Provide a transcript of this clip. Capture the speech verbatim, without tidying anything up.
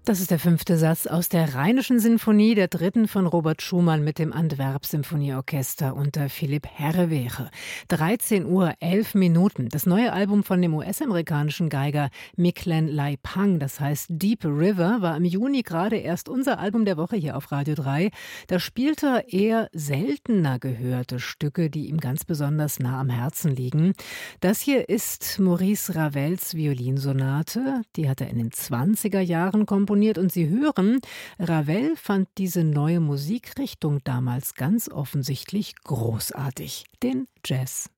Das ist der fünfte Satz aus der Rheinischen Sinfonie, der dritten von Robert Schumann mit dem Antwerp-Symphonieorchester unter Philipp Herreweghe. dreizehn Uhr, elf Minuten. Das neue Album von dem U S-amerikanischen Geiger Micklem Lai-Pang, das heißt Deep River, war im Juni gerade erst unser Album der Woche hier auf Radio drei. Da spielte er eher seltener gehörte Stücke, die ihm ganz besonders nah am Herzen liegen. Das hier ist Maurice Ravels Violinsonate. Die hat er in den zwanziger Jahren komponiert. Und Sie hören, Ravel fand diese neue Musikrichtung damals ganz offensichtlich großartig, den Jazz.